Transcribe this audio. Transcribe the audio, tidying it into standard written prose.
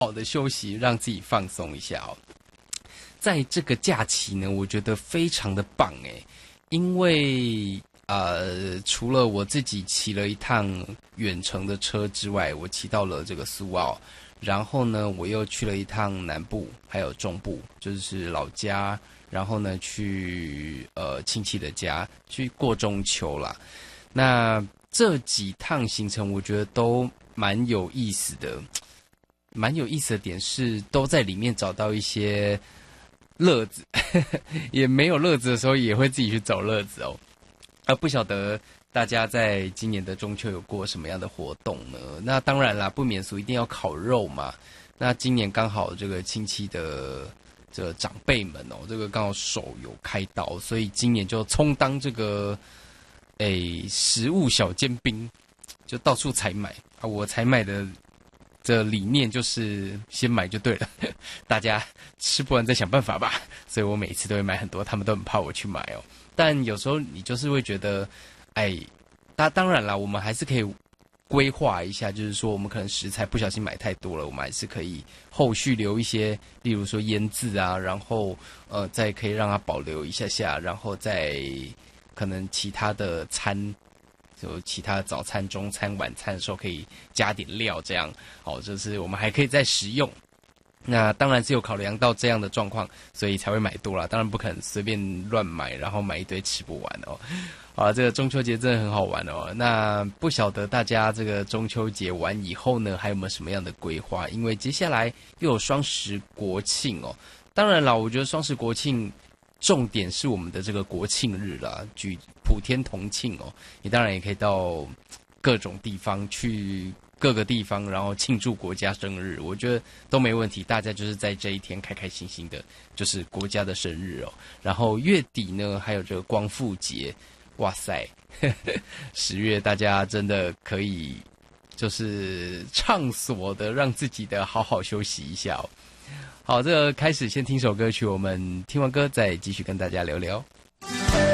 好的休息，让自己放松一下哦。在这个假期呢，我觉得非常的棒诶，因为除了我自己骑了一趟远程的车之外，我骑到了这个苏澳，然后呢，我又去了一趟南部，还有中部，就是老家，然后呢，去亲戚的家去过中秋啦。那这几趟行程，我觉得都蛮有意思的。蛮有意思的点是，都在里面找到一些乐子，也没有乐子的时候，也会自己去找乐子哦。不晓得大家在今年的中秋有过什么样的活动呢？那当然啦，不免俗一定要烤肉嘛。那今年刚好这个亲戚的这个长辈们哦，这个刚好手有开刀，所以今年就充当这个食物小尖兵，就到处采买啊。我采买的这理念就是先买就对了，大家吃不完再想办法吧。所以我每一次都会买很多，他们都很怕我去买哦。但有时候你就是会觉得，当然啦，我们还是可以规划一下，就是说我们可能食材不小心买太多了，我们还是可以后续留一些，例如说腌制啊，然后再可以让它保留一下下，然后再可能其他的餐。就其他的早餐、中餐、晚餐的时候可以加点料，这样好，就是我们还可以再食用。那当然是有考量到这样的状况，所以才会买多啦。当然不可能随便乱买，然后买一堆吃不完哦。好，这个中秋节真的很好玩哦。那不晓得大家这个中秋节完以后呢，还有没有什么样的规划？因为接下来又有双十国庆哦。当然啦，我觉得双十国庆重点是我们的这个国庆日啦，举普天同庆哦。你当然也可以到各种地方去。各个地方，然后庆祝国家生日，我觉得都没问题。大家就是在这一天开开心心的，就是国家的生日哦。然后月底呢，还有这个光复节，哇塞，10月大家真的可以就是畅所的让自己的好好休息一下哦。好，这个开始先听首歌曲，我们听完歌再继续跟大家聊聊。